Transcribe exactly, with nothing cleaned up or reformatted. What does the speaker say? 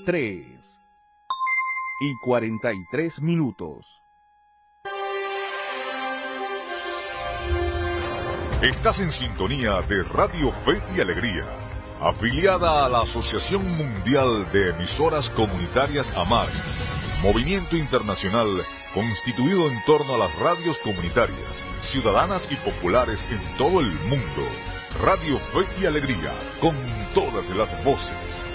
tres y cuarenta y tres minutos. Estás en sintonía de Radio Fe y Alegría, afiliada a la Asociación Mundial de Emisoras Comunitarias AMAR, movimiento internacional constituido en torno a las radios comunitarias, ciudadanas y populares en todo el mundo. Radio Fe y Alegría, con todas las voces.